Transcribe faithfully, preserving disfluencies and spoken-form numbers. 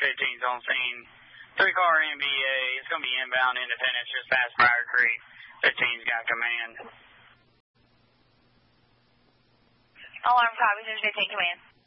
fifteen's on scene. Three-car N B A. It's going to be inbound Independence just past Briar Creek. fifteen's got command. Alarm copy, fifteen command.